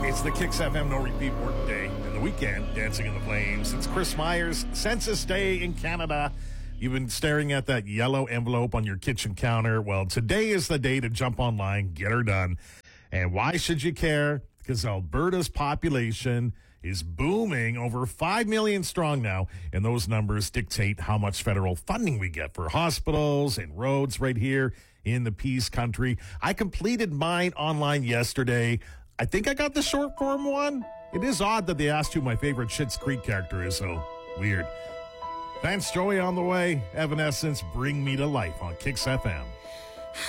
It's the Kicks FM No Repeat Workday and the weekend, Dancing in the Flames. It's Chris Myers, Census Day in Canada. You've been staring at that yellow envelope on your kitchen counter. Well, today is the day to jump online, get her done. And why should you care? Because Alberta's population is booming, over 5 million strong now, and those numbers dictate how much federal funding we get for hospitals and roads right here in the Peace Country. I completed mine online yesterday. I think I got the short form one. It is odd that they asked who my favorite Schitt's Creek character is, so weird. Vance Joey on the way. Evanescence, Bring Me to Life on Kicks FM.